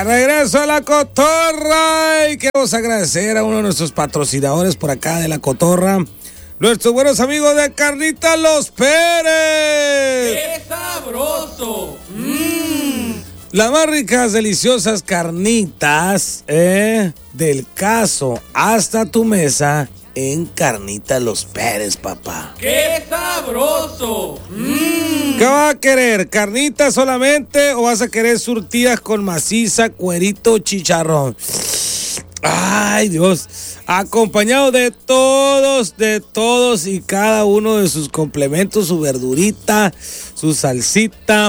regreso a La Cotorra y queremos agradecer a uno de nuestros patrocinadores por acá de La Cotorra, nuestros buenos amigos de Carnitas Los Pérez. ¡Qué sabroso! Las más ricas, deliciosas carnitas del caso hasta tu mesa en Carnitas Los Pérez, papá. ¡Qué sabroso! ¿Qué vas a querer? ¿Carnitas solamente o vas a querer surtidas con maciza, cuerito, chicharrón? Ay, Dios. Acompañado de todos y cada uno de sus complementos, su verdurita, su salsita,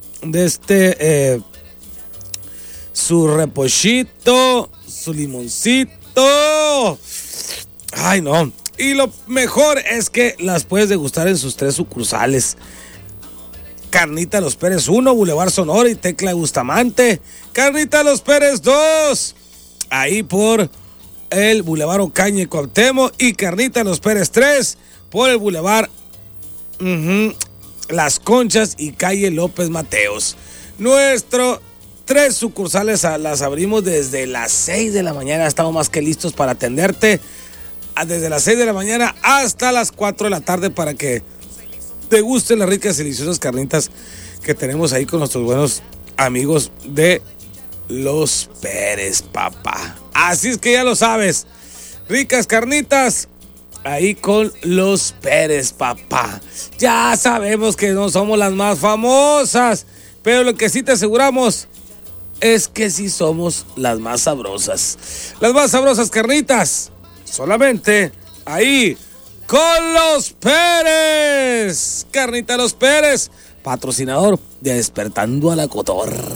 su repollito, su limoncito. Ay, no. Y lo mejor es que las puedes degustar en sus 3 sucursales. Carnitas Los Pérez 1, Boulevard Sonora y Tecla Bustamante. Carnitas Los Pérez 2, ahí por el Boulevard Ocaña y Cuauhtémoc. Y Carnitas Los Pérez 3, por el Boulevard Las Conchas y calle López Mateos. Nuestro 3 sucursales las abrimos desde las 6 de la mañana. Estamos más que listos para atenderte. Desde las 6 de la mañana hasta las 4 de la tarde para que te gusten las ricas y deliciosas carnitas que tenemos ahí con nuestros buenos amigos de Los Pérez, papá. Así es que ya lo sabes, ricas carnitas ahí con Los Pérez, papá. Ya sabemos que no somos las más famosas, pero lo que sí te aseguramos es que sí somos las más sabrosas. Las más sabrosas carnitas, solamente ahí con Los Pérez. Carnita Los Pérez, patrocinador de Despertando a La Cotorra.